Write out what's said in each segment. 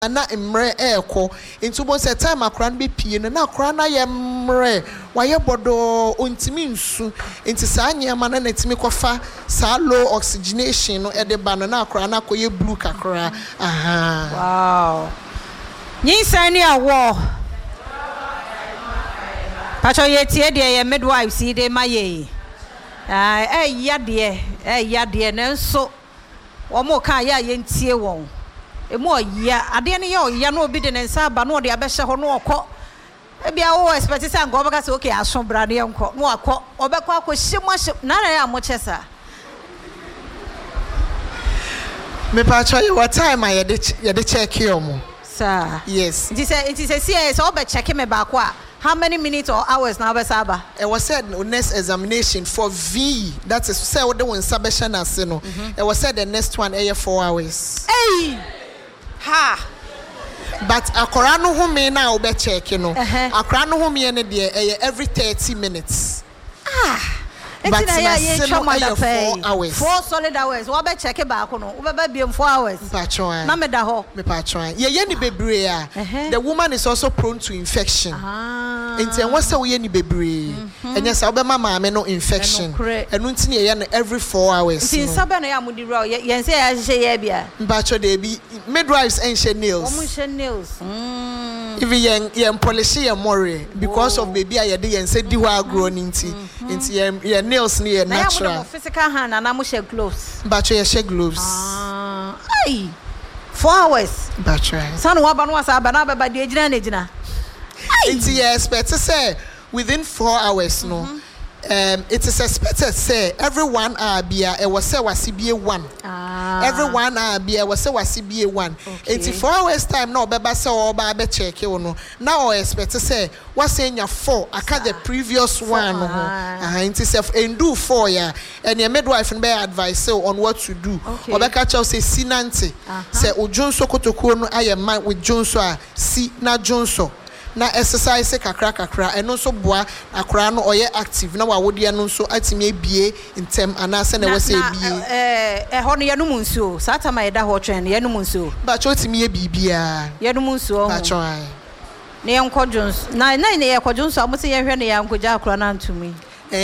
na emre eko into bo se time akran be pie no na akran na ye mre waye bodo ontimi nsu enti saa nyema na natimi kofa saa low oxygenation no e de ba no na akran na koye blue kakra aha wow nyinsan ni awo pacho ye tie de ye midwives de maye yade na nso wo mo kan ya ye ntie won emu oya ade ne ye oya na obi de ne nsa ba no de abehye ho no okọ ebia wo expect say ngo beka say okay aso bra ne enko no akọ obekọ akohyemu ahye na ya mo chesa me pa cho ye what time ye de check here mo sir yes it is see so obe check me back kwa how many minutes or hours now be saba it was said next examination for V that is say what the one submission as no it was said the next one 4 hours hey ha but akora no ho me na obe check no akora no ho me ne de every 30 minutes but yeah 4 hours 4 solid hours we be check back no we be biem 4 hours patron na me da ho me patron ye ni bebre a the woman is also prone to infection enti en wose we ni bebre enya sa obe mama me no infection enu nti ne ye no every 4 hours nti sabe no ya mudi raw yen say ya hye ye bia patron de bi midwives en she nails omo hye nails even yen polish ye more because of baby a ye de yen say di ho agro ni nti ye nails ni ye natural na physical hand na mo share gloves patron ye share gloves ai 4 hours patron sanu wa ba no asa ba na ba de gina na gina It's expect to say within 4 hours no it is expected say every 1 hour bia e was say wasibie 1 every 1 hour bia was say wasibie 1 it's 4 hours time no beba say oba be check you no now expect to say was say nya 4 aka the previous one no it is do 4 ya and your midwife be advise on what to do obeka chow say sinante say ojonso kotokuo no aye with jonso a si na jonso na exercise kakra eno so boa akra no oye active na wawode no so atime ebie ntem anase na wose ebie ho no yenum nsuo sata ma yeda ho twen yenum nsuo ba cho time ebibia yenum nsuo ba cho ai ne yenkodjons na ne yekodjons so amose ye hwe ne yankoja akra na ntumi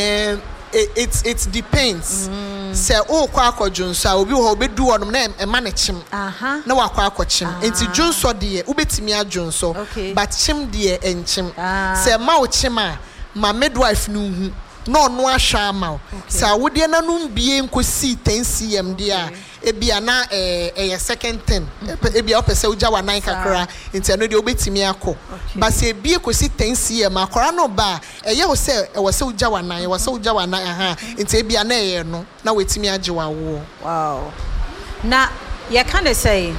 it depends say kwa akodjunso obi ho obedu wonom na ema ne chim na wakwa akochim enti junso de ubetimi adjunso but chim de enchim say ma wo chim a ma midwife no hu no no ahwa ma say wode na no bie nkosi 10 cm de a ebia na second 10 ebia opese uja wa 9 kakra enti no de obetimi akọ but say bie kosi 10 cm akora no ba eye wo say e wo say uja wa 9 wo say uja wa 9 enti ebia na eye no na wetimi age wa wo wow na you can say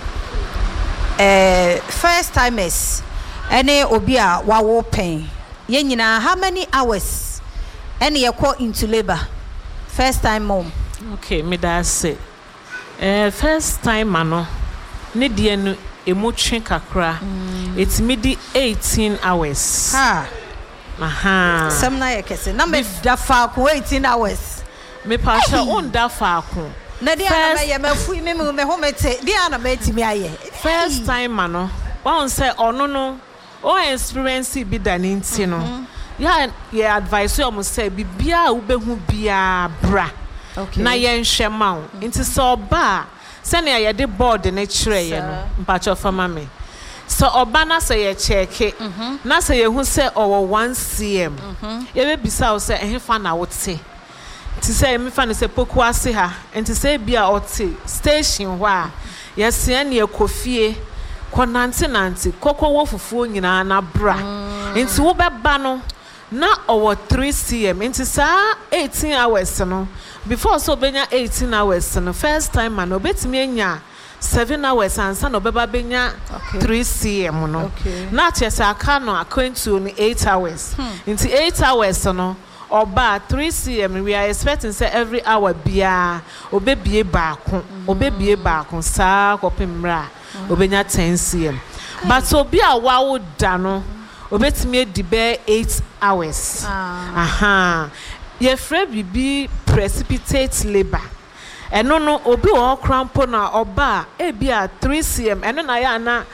first timers any obi a wa wo pen ye nyina how many hours any you call into labor first time mom okay me da say first time ano ne de no emotwe kakra it midi 18 hours aha some na yekese na me da fa ko 18 hours me pa sha on da fa ko na dia na me mafu me ho mete dia na metimi aye first time ano won say ono no o experience bi da ni nti no ya advice you must say bibia ubehu bia bra na yen hwema wo nti so oba se na ye de board na kire ye no mpacho fama me so oba na se ye check na se ye hu se owo 1 cm ye be bisa wo se ehfa na wote ti se me fa no se poku ase ha nti se bia ote station ho a ye se na ye kofie konante kokko wo fufuo nyina na bra nti wo beba no na owo 3 cm nti sa 18 hours no before so benya 18 hours no first time man obetimi enya 7 hours ansa no beba benya 3 cm no na chesa aka no akwantu no 8 hours nti 8 hours no oba 3 cm we are expecting say every hour bia obebie baako sa kopemra obenya 10 cm but obi a wawo da no obetimi edibe 8 hours ye frɛ bibi precipitate labor eno no obi wo krampo na oba e bia 3 cm eno na ya na